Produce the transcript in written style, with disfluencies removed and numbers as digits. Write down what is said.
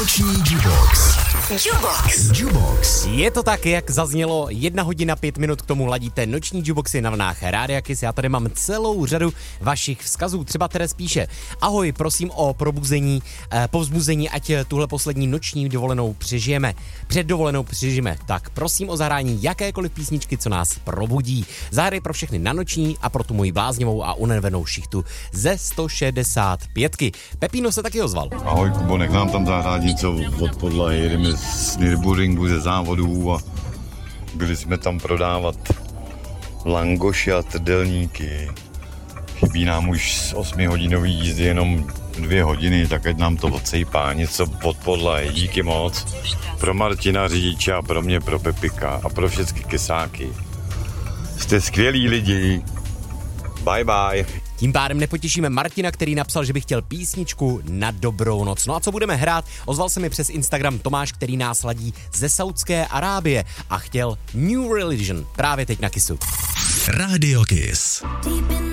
Noční Jubox. Je to tak, jak zaznělo, 1 hodina 5 minut k tomu ladíte Noční Juboxy na vlnách Rádia Kiss. Já tady mám celou řadu vašich vzkazů. Třeba Teres píše: ahoj, prosím o probuzení, povzbuzení, ať tuhle poslední noční dovolenou přežijeme. Před dovolenou přežijeme. Tak prosím o zahrání jakékoliv písničky, co nás probudí. Zahraj pro všechny na noční a pro tu moji bláznivou a unavenou šichtu ze 165. Pepino se taky ozval. Ahoj Kubo, nech nám tam zahrát něco od podlahy, jedeme z Nürburgringu ze závodů a byli jsme tam prodávat langoši a trdelníky. Chybí nám už z 8hodinový jízdy jenom 2 hodiny, tak ať nám to odsejpá něco od podlahy. Díky moc. Pro Martina řidiče a pro mě, pro Pepika a pro všechny kesáky. Jste skvělí lidi. Bye bye. Tím pádem nepotěšíme Martina, který napsal, že by chtěl písničku na dobrou noc. No a co budeme hrát? Ozval se mi přes Instagram Tomáš, který nás ladí ze Saudské Arábie a chtěl New Religion právě teď na Kissu. Rádio Kiss.